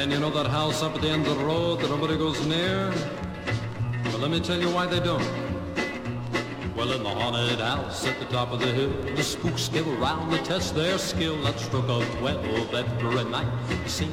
And you know that house up at the end of the road that nobody goes near? Well, let me tell you why they don't. Well, in the haunted house at the top of the hill, the spooks give around to test their skill. At stroke of 12 every night, you see